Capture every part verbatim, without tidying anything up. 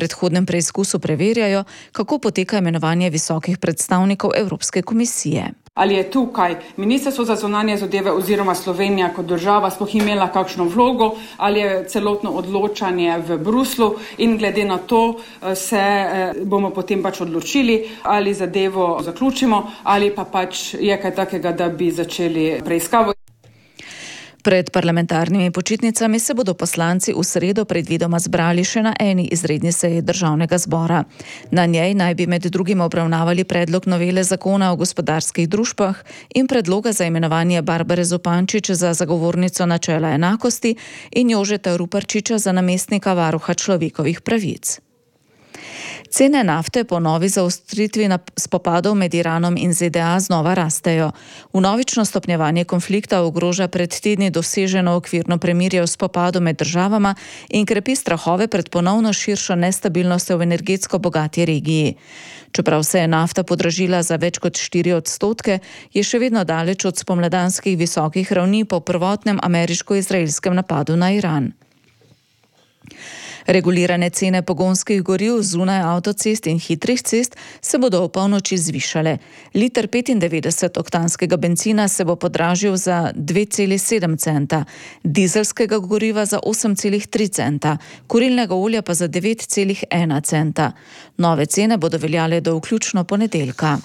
predhodnem preizkusu preverjajo, kako poteka imenovanje visokih predstavnikov Evropske komisije. Ali je tukaj Ministrstvo za zunanje zadeve oziroma Slovenija kot država sploh imela kakšno vlogo, ali je celotno odločanje v Bruslu, in glede na to se bomo potem pač odločili, ali zadevo zaključimo ali pa pač je kaj takega, da bi začeli preiskavo. Pred parlamentarnimi počitnicami se bodo poslanci v sredo predvidoma zbrali še na eni izredni seji Državnega zbora. Na njej naj bi med drugim obravnavali predlog novele zakona o gospodarskih družbah in predloga za imenovanje Barbare Zupančič za zagovornico načela enakosti in Jožeta Ruparčiča za namestnika varuha človekovih pravic. Cene nafte po novi zaostritvi spopadov med Iranom in Z D A znova rastejo. Vnovično stopnjevanje konflikta ogroža pred tedni doseženo okvirno premirje v spopadu med državama in krepi strahove pred ponovno širšo nestabilnostjo v energetsko bogati regiji. Čeprav se je nafta podražila za več kot štiri odstotke, je še vedno daleč od spomladanskih visokih ravni po prvotnem ameriško-izraelskem napadu na Iran. Regulirane cene pogonskih goriv zunaj avtocest in hitrih cest se bodo v polnoči zvišale. Liter petindevetdeset oktanskega bencina se bo podražil za dve celi sedem centa, dizelskega goriva za osem celi tri centa, kurilnega olja pa za devet celi ena centa. Nove cene bodo veljale do vključno ponedeljka.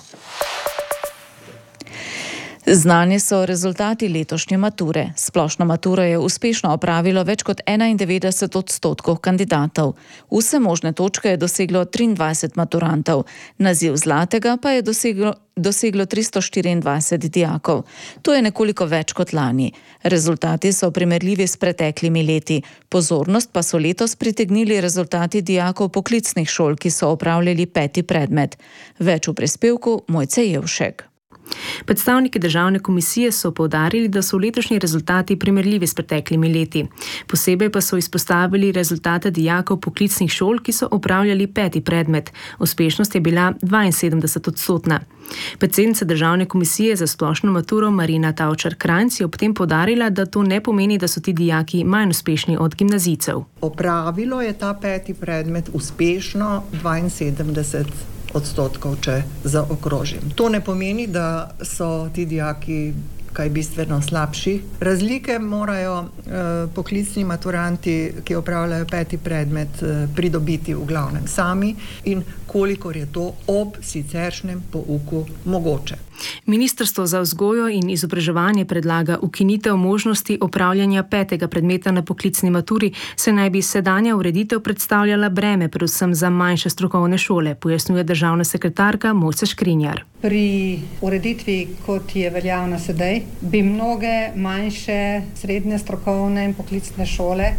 Znani so rezultati letošnje mature. Splošno maturo je uspešno opravilo več kot enaindevetdeset odstotkov kandidatov. Vse možne točke je doseglo triindvajset maturantov. Naziv zlatega pa je doseglo, doseglo tristo štiriindvajset dijakov. To je nekoliko več kot lani. Rezultati so primerljivi s preteklimi leti. Pozornost pa so letos pritegnili rezultati dijakov poklicnih šol, ki so opravljali peti predmet. Več v prispevku Mojce Jevšek. Predstavniki državne komisije so poudarili, da so letošnji rezultati primerljivi s preteklimi leti. Posebej pa so izpostavili rezultate dijakov poklicnih šol, ki so opravljali peti predmet. Uspešnost je bila dvainsedemdeset odstotna. Predsednica državne komisije za splošno maturo Marina Tavčar-Krajnc je ob tem poudarila, da to ne pomeni, da so ti dijaki manj uspešni od gimnazijcev. Opravilo je ta peti predmet uspešno dvainsedemdeset odstotkov, če zaokrožim. To ne pomeni, da so ti dijaki kaj bistveno slabši. Razlike morajo eh, poklicni maturanti, ki opravljajo peti predmet, eh, pridobiti v glavnem sami in kolikor je to ob siceršnjem pouku mogoče. Ministrstvo za vzgojo in izobraževanje predlaga ukinitev možnosti opravljanja petega predmeta na poklicni maturi, se naj bi sedanja ureditev predstavljala breme predvsem za manjše strokovne šole, pojasnjuje državna sekretarka Mojca Škrinjar. Pri ureditvi, kot je veljavna sedaj, bi mnoge manjše srednje strokovne in poklicne šole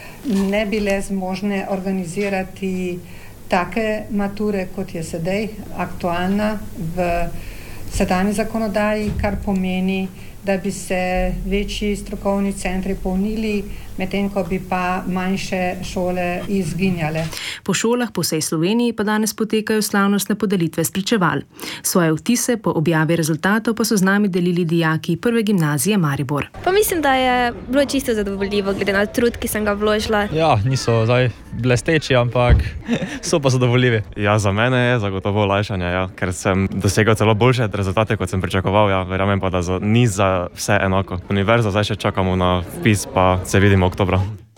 ne bile zmožne organizirati take mature, kot je sedaj aktualna v sedanji zakonodaji, kar pomeni, da bi se večji strokovni centri polnili, medtem ko bi pa manjše šole izginjale. Po šolah po vsej Sloveniji pa danes potekajo slavnostne podelitve spričeval. Svoje vtise po objavi rezultatov pa so z nami delili dijaki Prve gimnazije Maribor. Pa mislim, da je bilo čisto zadovoljivo, glede na trud, ki sem ga vložila. Ja, niso zdaj blesteči, ampak so pa zadovoljivi. Ja, za mene je zagotovo olajšanje, ja, ker sem dosegel celo boljše rezultate, kot sem pričakoval. Ja, verjamem pa, da za, ni za vse enako. Univerza, zdaj še čakamo na vpis, pa se vidimo oktobra.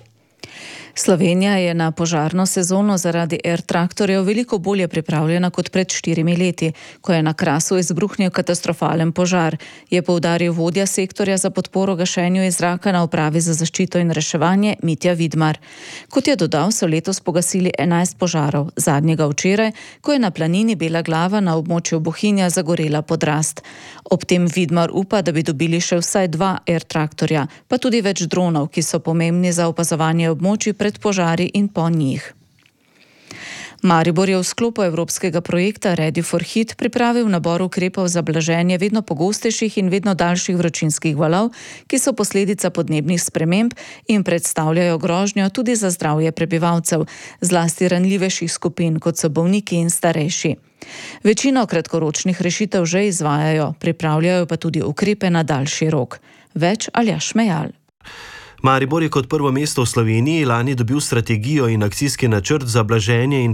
Slovenija je na požarno sezono zaradi R-traktorjev veliko bolje pripravljena kot pred štirimi leti, ko je na Krasu izbruhnil katastrofalen požar, je poudaril vodja sektorja za podporo gašenju iz zraka na Upravi za zaščito in reševanje Mitja Vidmar. Kot je dodal, so letos pogasili enajst požarov, zadnjega včeraj, ko je na planini Bela Glava na območju Bohinja zagorela podrast. Ob tem Vidmar upa, da bi dobili še vsaj dva R-traktorja, pa tudi več dronov, ki so pomembni za opazovanje območij pred požari in po njih. Maribor je v sklopu evropskega projekta Ready for Heat pripravil nabor ukrepov za blaženje vedno pogostejših in vedno daljših vročinskih valov, ki so posledica podnebnih sprememb in predstavljajo grožnjo tudi za zdravje prebivalcev, zlasti ranljivejših skupin, kot so bolniki in starejši. Večino kratkoročnih rešitev že izvajajo, pripravljajo pa tudi ukrepe na daljši rok. Več Aljaž Mejal. Maribor je kot prvo mesto v Sloveniji lani dobil strategijo in akcijski načrt za blaženje in